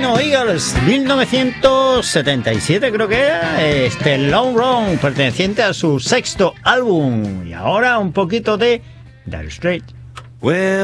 Bueno, Eagles, 1977 creo que era, Long Run, perteneciente a su sexto álbum. Y ahora un poquito de Dire Straits. Well,